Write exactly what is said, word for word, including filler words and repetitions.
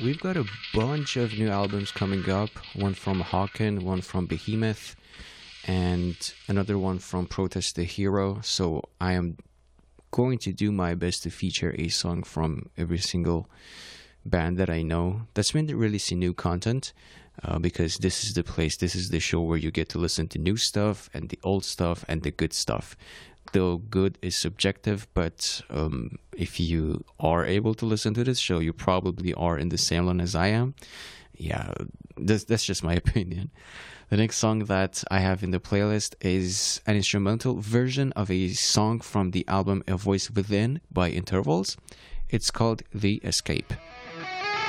we've got a bunch of new albums coming up. One from Hawken, one from Behemoth, and another one from Protest the Hero. So I am going to do my best to feature a song from every single band that I know that's been releasing new content, uh, because this is the place, this is the show where you get to listen to new stuff and the old stuff and the good stuff. Though good is subjective, but um, if you are able to listen to this show, you probably are in the same line as I am. Yeah, that's, that's just my opinion. The next song that I have in the playlist is an instrumental version of a song from the album A Voice Within by Intervals. It's called The Escape.